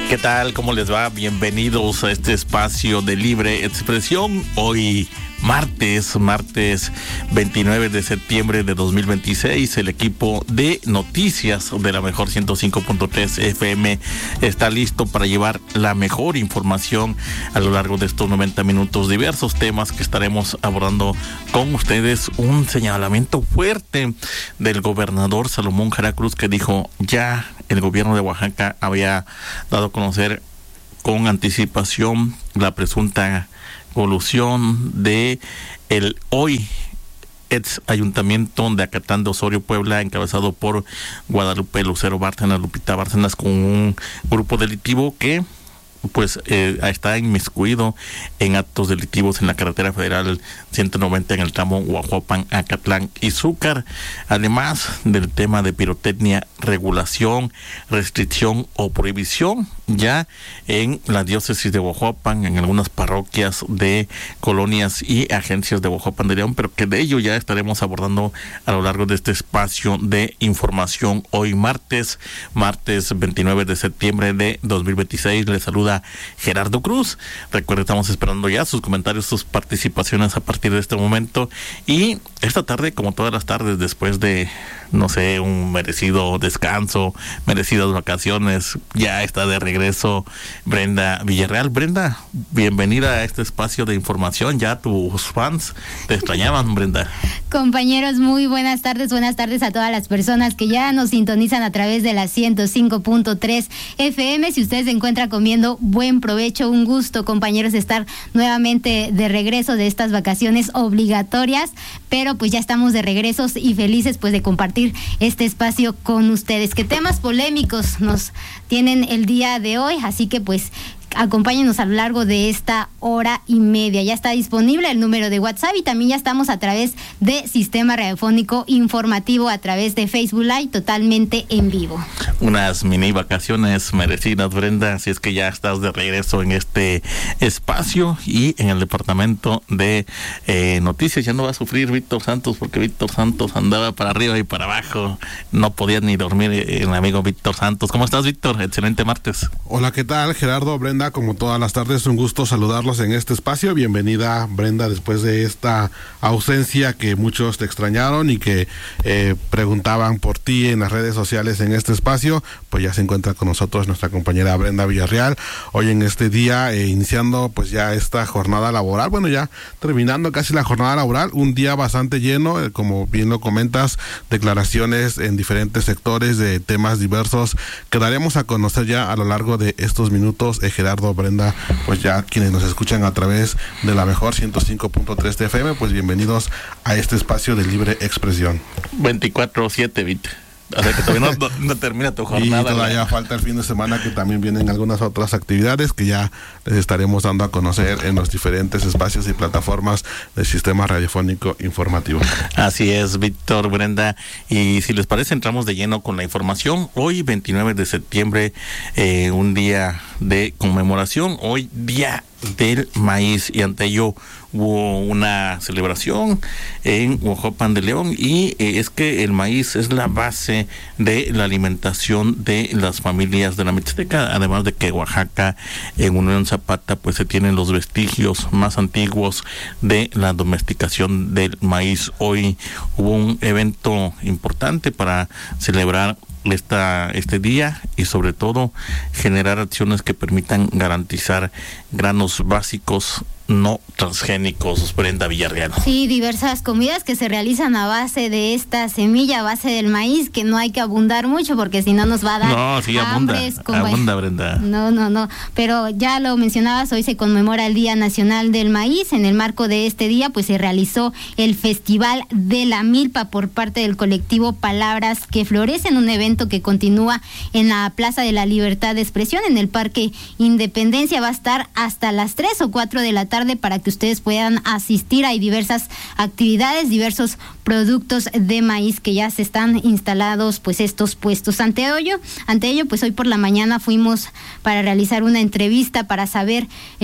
¿Qué tal? ¿Cómo les va? Bienvenidos a este espacio de libre expresión. Hoy martes 29 de septiembre de 2026, el equipo de noticias de la mejor 105.3 FM está listo para llevar la mejor información a lo largo de estos 90 minutos. Diversos temas que estaremos abordando con ustedes. Un señalamiento fuerte del gobernador Salomón Jara Cruz, que dijo ya el gobierno de Oaxaca había dado a conocer con anticipación la presunta colusión de el hoy ex ayuntamiento de Acatán de Osorio, Puebla, encabezado por Guadalupe Lucero Bárcenas, Lupita Bárcenas, con un grupo delictivo que está inmiscuido en actos delictivos en la carretera federal 190 en el tramo Huajuapan, Acatlán y Zúcar, además del tema de pirotecnia, regulación, restricción o prohibición ya en la diócesis de Huajuapan, en algunas parroquias de colonias y agencias de Huajuapan de León, pero que de ello ya estaremos abordando a lo largo de este espacio de información. Hoy martes 29 de septiembre de 2026, les saluda Gerardo Cruz. Recuerden, estamos esperando ya sus comentarios, sus participaciones a partir de este momento. Y esta tarde, como todas las tardes, después de, un merecido descanso, merecidas vacaciones, ya está de regreso Brenda Villarreal. Brenda, bienvenida a este espacio de información. Ya tus fans te extrañaban, Brenda. Compañeros, muy buenas tardes a todas las personas que ya nos sintonizan a través de la 105.3 FM. Si usted se encuentra comiendo, buen provecho. Un gusto, compañeros, estar nuevamente de regreso de estas vacaciones obligatorias, pero pues ya estamos de regresos y felices pues de compartir este espacio con ustedes. ¿Qué temas polémicos nos tienen el día de hoy? Así que pues acompáñenos a lo largo de esta hora y media. Ya está disponible el número de WhatsApp y también ya estamos a través de Sistema Radiofónico Informativo a través de Facebook Live, totalmente en vivo. Unas mini vacaciones merecidas, Brenda, así es que ya estás de regreso en este espacio y en el departamento de noticias. Ya no va a sufrir Víctor Santos, porque Víctor Santos andaba para arriba y para abajo, no podía ni dormir el amigo Víctor Santos. ¿Cómo estás, Víctor? Excelente martes. Hola, ¿qué tal, Gerardo? Brenda, como todas las tardes, un gusto saludarlos en este espacio. Bienvenida, Brenda, después de esta ausencia que muchos te extrañaron y que preguntaban por ti en las redes sociales en este espacio. Pues ya se encuentra con nosotros nuestra compañera Brenda Villarreal, hoy en este día, iniciando pues ya esta jornada laboral, ya terminando casi la jornada laboral, un día bastante lleno, como bien lo comentas, declaraciones en diferentes sectores de temas diversos que daremos a conocer ya a lo largo de estos minutos. Gerardo, Brenda, pues ya quienes nos escuchan a través de la mejor 105.3 de FM, pues bienvenidos a este espacio de libre expresión. 24/7, Víctor. O sea que todavía no termina tu jornada. Y todavía falta el fin de semana, que también vienen algunas otras actividades que ya les estaremos dando a conocer en los diferentes espacios y plataformas del Sistema Radiofónico Informativo. Así es, Víctor, Brenda. Y si les parece, entramos de lleno con la información. Hoy, 29 de septiembre, un día de conmemoración. Hoy, Día del Maíz, y ante ello hubo una celebración en Huajuapan de León, y es que el maíz es la base de la alimentación de las familias de la Mixteca, además de que Oaxaca, en Unión Zapata, pues se tienen los vestigios más antiguos de la domesticación del maíz. Hoy hubo un evento importante para celebrar este día y sobre todo generar acciones que permitan garantizar granos básicos no transgénicos, Brenda Villarreal. Sí, diversas comidas que se realizan a base de esta semilla, a base del maíz, que no hay que abundar mucho porque si no nos va a dar abunda, Brenda. No, pero ya lo mencionabas, hoy se conmemora el Día Nacional del Maíz. En el marco de este día, pues se realizó el Festival de la Milpa por parte del colectivo Palabras que Florecen, un evento que continúa en la Plaza de la Libertad de Expresión, en el Parque Independencia. Va a estar hasta las 3 o 4 de la tarde para que ustedes puedan asistir. Hay diversas actividades, diversos productos de maíz que ya se están instalados pues estos puestos. Ante ello, pues hoy por la mañana fuimos para realizar una entrevista para saber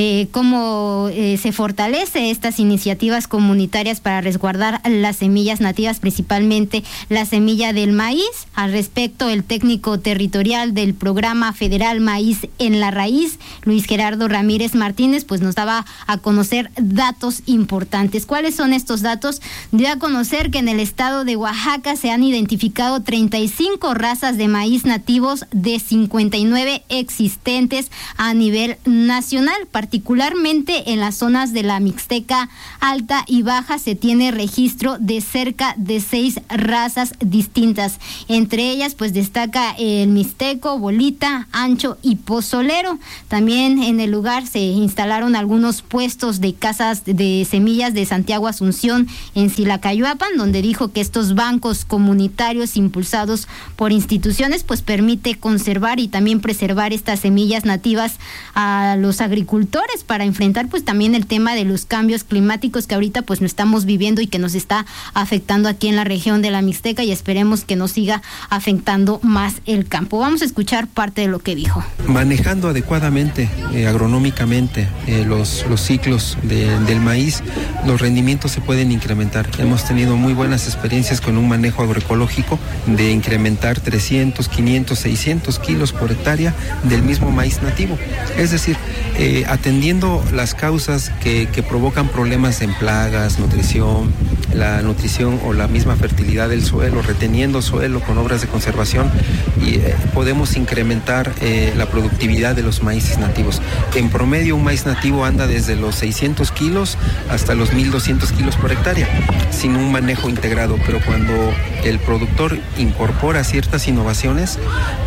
cómo se fortalece estas iniciativas comunitarias para resguardar las semillas nativas, principalmente la semilla del maíz. Al respecto, el técnico territorial del Programa Federal Maíz en la Raíz, Luis Gerardo Ramírez Martínez, pues nos daba a conocer datos importantes. ¿Cuáles son estos datos? Dio a conocer que en el estado de Oaxaca se han identificado 35 razas de maíz nativos de 59 existentes a nivel nacional. Particularmente en las zonas de la Mixteca Alta y Baja se tiene registro de cerca de 6 razas distintas. Entre ellas pues destaca el mixteco, bolita, ancho y pozolero. También en el lugar se instalaron algunos puestos de casas de semillas de Santiago Asunción en Silacayuapan, donde dijo que estos bancos comunitarios impulsados por instituciones pues permite conservar y también preservar estas semillas nativas a los agricultores para enfrentar pues también el tema de los cambios climáticos que ahorita pues no estamos viviendo y que nos está afectando aquí en la región de la Mixteca, y esperemos que no siga afectando más el campo. Vamos a escuchar parte de lo que dijo. Manejando adecuadamente, agronómicamente, los ciclos del maíz, los rendimientos se pueden incrementar. Hemos tenido muy buenas experiencias con un manejo agroecológico de incrementar 300, 500, 600 kilos por hectárea del mismo maíz nativo. Es decir, atendiendo las causas que provocan problemas en plagas, nutrición, la nutrición o la misma fertilidad del suelo, reteniendo suelo con obras de conservación, y podemos incrementar la productividad de los maíces nativos. En promedio un maíz nativo anda desde los 600 kilos hasta los 1,200 kilos por hectárea, sin un manejo integrado, pero cuando el productor incorpora ciertas innovaciones,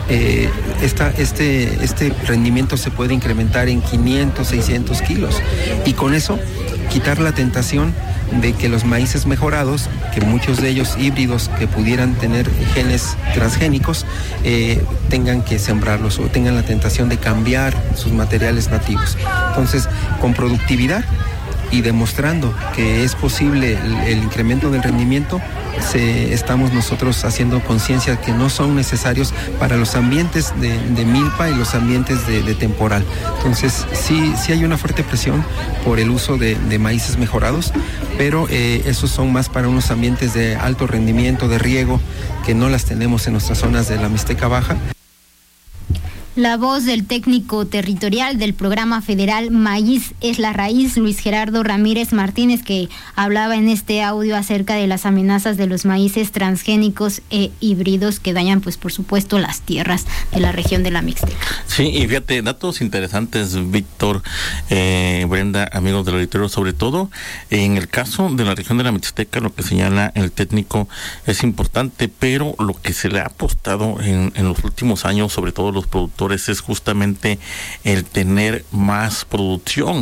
este rendimiento se puede incrementar en 500, 600 kilos, y con eso quitar la tentación de que los maíces mejorados, que muchos de ellos híbridos que pudieran tener genes transgénicos, tengan que sembrarlos o tengan la tentación de cambiar sus materiales nativos. Entonces, con productividad y demostrando que es posible el incremento del rendimiento, estamos nosotros haciendo conciencia que no son necesarios para los ambientes de milpa y los ambientes de temporal. Entonces sí hay una fuerte presión por el uso de maíces mejorados, pero esos son más para unos ambientes de alto rendimiento, de riego, que no las tenemos en nuestras zonas de la Mixteca Baja. La voz del técnico territorial del Programa Federal Maíz es la Raíz, Luis Gerardo Ramírez Martínez, que hablaba en este audio acerca de las amenazas de los maíces transgénicos e híbridos que dañan, pues por supuesto, las tierras de la región de la Mixteca. Sí, y fíjate, datos interesantes, Víctor, Brenda, amigos del auditorio, sobre todo en el caso de la región de la Mixteca, lo que señala el técnico es importante, pero lo que se le ha apostado en los últimos años, sobre todo los productores, es justamente el tener más producción.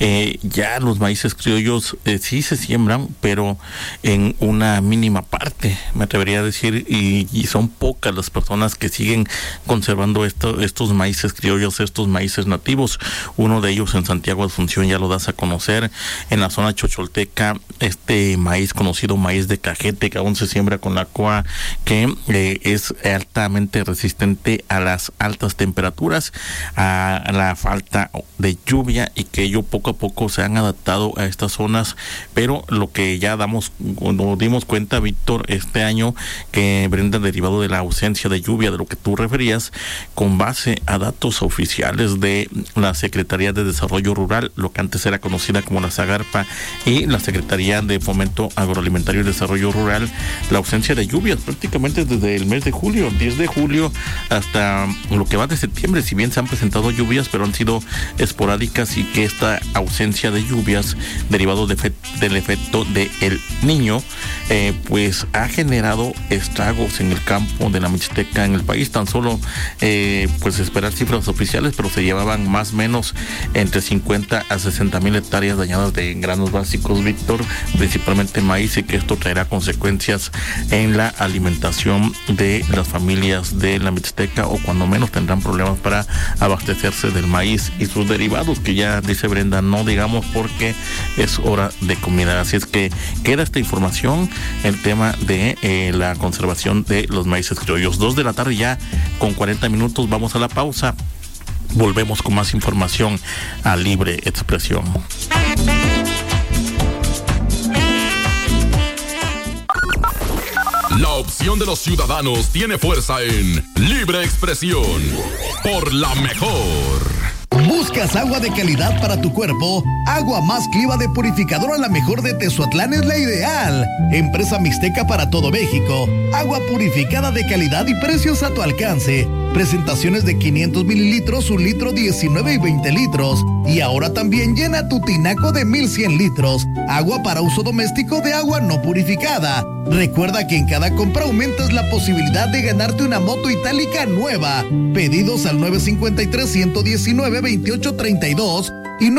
Ya los maíces criollos sí se siembran, pero en una mínima parte, me atrevería a decir, y son pocas las personas que siguen conservando estos maíces criollos, estos maíces nativos. Uno de ellos en Santiago Asunción ya lo das a conocer, en la zona chocholteca, este maíz conocido maíz de cajete, que aún se siembra con la coa, que es altamente resistente a las altas temperaturas, a la falta de lluvia, y que ellos poco a poco se han adaptado a estas zonas. Pero lo que ya nos dimos cuenta, Víctor, este año, que Brenda, derivado de la ausencia de lluvia, de lo que tú referías, con base a datos oficiales de la Secretaría de Desarrollo Rural, lo que antes era conocida como la SAGARPA, y la Secretaría de Fomento Agroalimentario y Desarrollo Rural, la ausencia de lluvias prácticamente desde el mes de julio, 10 de julio hasta lo que va de septiembre, si bien se han presentado lluvias, pero han sido esporádicas, y que esta ausencia de lluvias derivado del efecto de El Niño pues ha generado estragos en el campo de la Mixteca, en el país. Tan solo pues esperar cifras oficiales, pero se llevaban más o menos entre 50 a 60 mil hectáreas dañadas de granos básicos, Víctor, principalmente maíz, y que esto traerá consecuencias en la alimentación de las familias de la Mixteca, o cuando menos tendrán tendrán problemas para abastecerse del maíz y sus derivados, que ya dice Brenda, no digamos porque es hora de comida. Así es que queda esta información, el tema de la conservación de los maíces criollos. 2 de la tarde ya con 40 minutos, vamos a la pausa. Volvemos con más información a Libre Expresión. La opción de los ciudadanos tiene fuerza en Libre Expresión por la mejor. ¿Buscas agua de calidad para tu cuerpo? Agua Más Cliva de Purificadora La Mejor de Tezuatlán es la ideal. Empresa mixteca para todo México. Agua purificada de calidad y precios a tu alcance. Presentaciones de 500 mililitros, 1 litro, 19 y 20 litros. Y ahora también llena tu tinaco de 1100 litros. Agua para uso doméstico de agua no purificada. Recuerda que en cada compra aumentas la posibilidad de ganarte una moto itálica nueva. Pedidos al 953-119-2832 y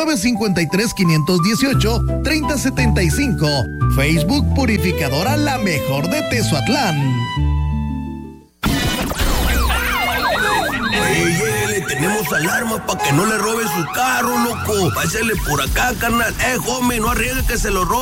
953-518-3075. Facebook Purificadora La Mejor de Tezuatlán. Le tenemos alarma para que no le roben su carro, loco. Pásale por acá, carnal. Homie, no arriesgue que se lo roben.